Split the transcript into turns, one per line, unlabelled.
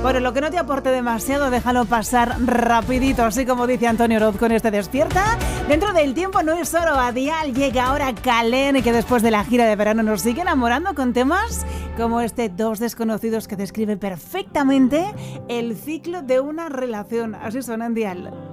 Bueno, lo que no te aporte demasiado, déjalo pasar rapidito, así como dice Antonio Oroz con este Despierta. Dentro del tiempo no es solo Adial, llega ahora Kalén, que después de la gira de verano nos sigue enamorando con temas como este Dos desconocidos que describe perfectamente el ciclo de una relación. Así suena en Dial.